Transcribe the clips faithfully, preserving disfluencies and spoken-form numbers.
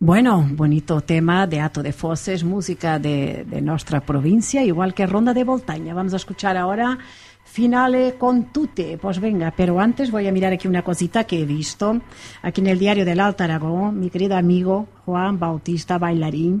Bueno, bonito tema de Ato de Foses, música de, de nuestra provincia, igual que Ronda de Voltaña. Vamos a escuchar ahora Finale con Tute. Pues venga, pero antes voy a mirar aquí una cosita que he visto aquí en el diario del Alto Aragón, mi querido amigo Juan Bautista, bailarín,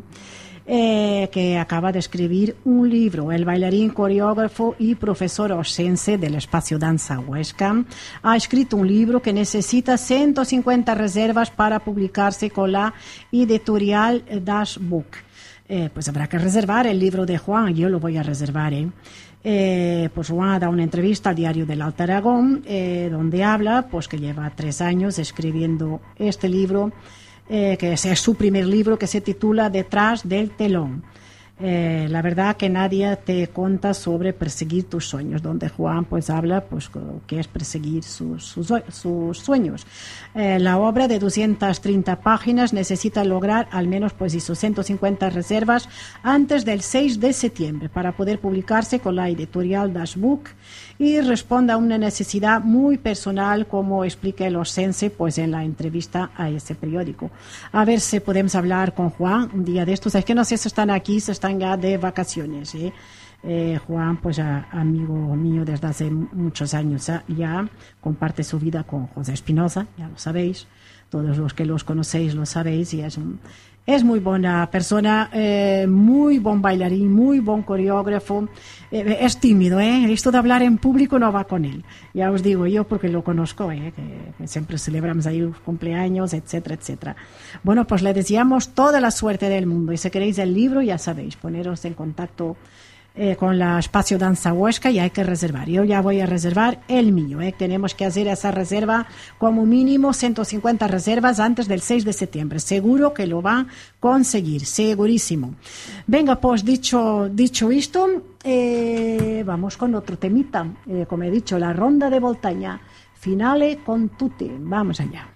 eh, que acaba de escribir un libro. El bailarín, coreógrafo y profesor osense del Espacio Danza Huesca ha escrito un libro que necesita ciento cincuenta reservas para publicarse con la editorial Dash Book. Eh, pues habrá que reservar el libro de Juan, yo lo voy a reservar, ¿eh? Eh, pues Juan ha dado una entrevista al diario del Alto Aragón, eh, donde habla pues que lleva tres años escribiendo este libro, eh, que es su primer libro, que se titula Detrás del telón. Eh, la verdad que nadie te cuenta sobre perseguir tus sueños, donde Juan pues habla pues que es perseguir sus, sus, sus sueños. Eh, la obra de doscientas treinta páginas necesita lograr al menos pues esos ciento cincuenta reservas antes del seis de septiembre para poder publicarse con la editorial Dash Book, y responde a una necesidad muy personal, como explica el osense pues en la entrevista a ese periódico. A ver si podemos hablar con Juan un día de estos. Es que no sé si están aquí, si están ya de vacaciones, ¿eh? Eh, Juan, pues a, amigo mío desde hace muchos años, ¿eh? Ya comparte su vida con José Espinosa, ya lo sabéis, todos los que los conocéis lo sabéis, y es un, es muy buena persona, eh, muy buen bailarín, muy buen coreógrafo, eh, es tímido, ¿eh? Esto de hablar en público no va con él, ya os digo yo porque lo conozco, ¿eh? que, que siempre celebramos ahí los cumpleaños, etcétera, etcétera. Bueno, pues le deseamos toda la suerte del mundo, y si queréis el libro, ya sabéis, poneros en contacto Eh, con la Espacio Danza Huesca, y hay que reservar. Yo ya voy a reservar el mío, ¿eh? Tenemos que hacer esa reserva como mínimo ciento cincuenta reservas antes del seis de septiembre. Seguro que lo va a conseguir, segurísimo. Venga, pues dicho, dicho esto, eh, vamos con otro temita. Eh, como he dicho, la Ronda de Voltaña, Finale con Tute. Vamos allá.